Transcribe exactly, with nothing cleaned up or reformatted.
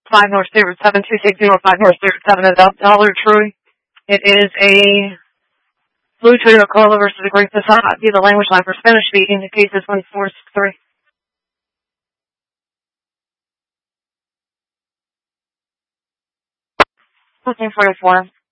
five North Zero seven two six zero five North Zero seven a dollar Troy. It is a Blue Toyota Corolla versus the Great Passat. Be the language line for Spanish speaking. The case is one four six three. Looking for your form.